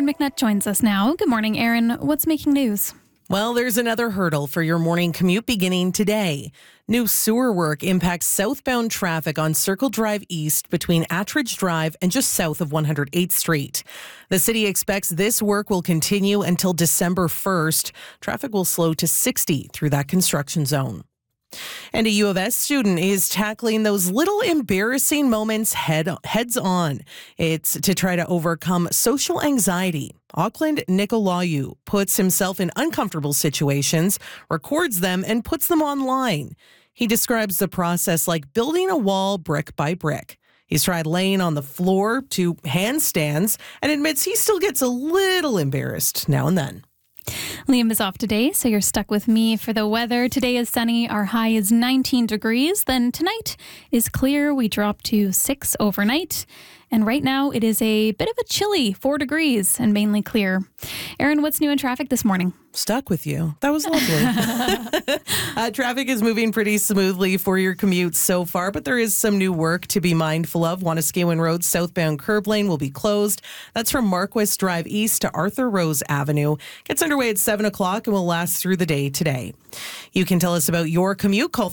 McNutt joins us now. Good morning, Erin. What's making news? Well, there's another hurdle for your morning commute beginning today. New sewer work impacts southbound traffic on Circle Drive East between Attridge Drive and just south of 108th Street. The city expects this work will continue until December 1st. Traffic will slow to 60 through that construction zone. And a U of S student is tackling those little embarrassing moments heads on. It's to try to overcome social anxiety. Auckland Nicolaou puts himself in uncomfortable situations, records them, and puts them online. He describes the process like building a wall brick by brick. He's tried laying on the floor to handstands and admits he still gets a little embarrassed now and then. Liam is off today, so you're stuck with me for the weather. Today is sunny. Our high is 19 degrees. Then tonight is clear. We drop to 6 overnight. And right now it is a bit of a chilly 4 degrees and mainly clear. Erin, what's new in traffic this morning? Stuck with you. That was lovely. Traffic is moving pretty smoothly for your commute so far, but there is some new work to be mindful of. Wanuskewin Road southbound curb lane will be closed. That's from Marquis Drive East to Arthur Rose Avenue. Gets underway at 7 o'clock and will last through the day today. You can tell us about your commute. Call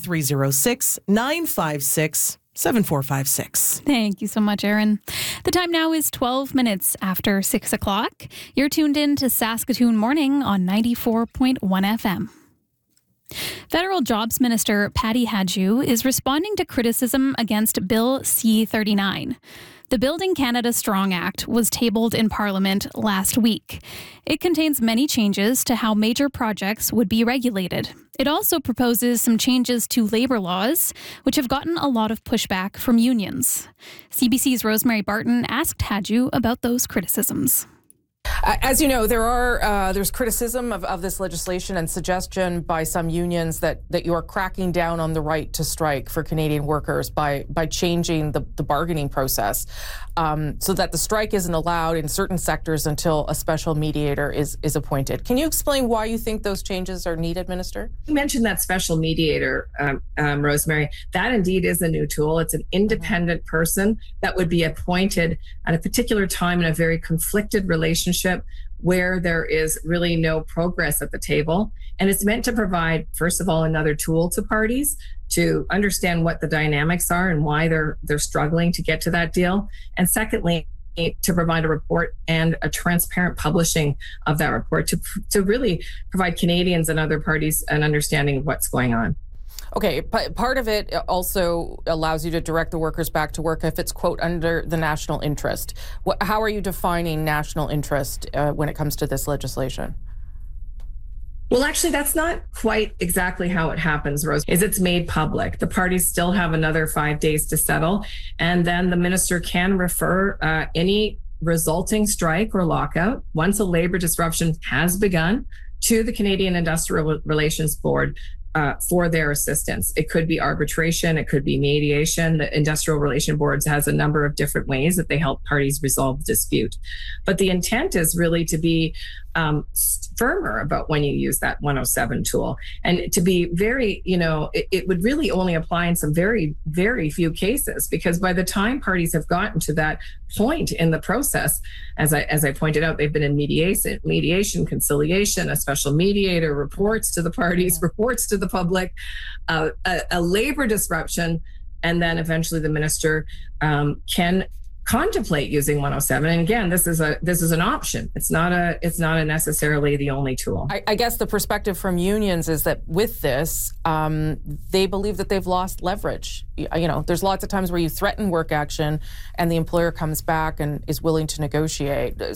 306-956-7456. Thank you so much, Erin. The time now is 12 minutes after 6 o'clock. You're tuned in to Saskatoon Morning on 94.1 FM. Federal Jobs Minister Patty Hajdu is responding to criticism against Bill C-39. The Building Canada Strong Act was tabled in Parliament last week. It contains many changes to how major projects would be regulated. It also proposes some changes to labor laws, which have gotten a lot of pushback from unions. CBC's Rosemary Barton asked Hajdu about those criticisms. As you know, there's criticism of this legislation and suggestion by some unions that you are cracking down on the right to strike for Canadian workers by changing the bargaining process so that the strike isn't allowed in certain sectors until a special mediator is appointed. Can you explain why you think those changes are needed, Minister? You mentioned that special mediator, Rosemary. That indeed is a new tool. It's an independent person that would be appointed at a particular time in a very conflicted relationship where there is really no progress at the table. And it's meant to provide, first of all, another tool to parties to understand what the dynamics are and why they're struggling to get to that deal. And secondly, to provide a report and a transparent publishing of that report to really provide Canadians and other parties an understanding of what's going on. Okay, part of it also allows you to direct the workers back to work if it's, quote, under the national interest. How are you defining national interest when it comes to this legislation? Well, actually, that's not quite exactly how it happens, Rose, is it's made public. The parties still have another 5 days to settle, and then the minister can refer any resulting strike or lockout once a labor disruption has begun to the Canadian Industrial Relations Board for their assistance. It could be arbitration, it could be mediation. The Industrial Relation Boards has a number of different ways that they help parties resolve dispute. But the intent is really to be firmer about when you use that 107 tool, and to be very, it would really only apply in some very, very few cases, because by the time parties have gotten to that point in the process, as I pointed out, they've been in mediation, conciliation, a special mediator, reports to the parties, reports to the public, a labor disruption, and then eventually the minister can contemplate using 107. And again, this is an option. It's not necessarily the only tool. I guess the perspective from unions is that with this, they believe that they've lost leverage. There's lots of times where you threaten work action and the employer comes back and is willing to negotiate.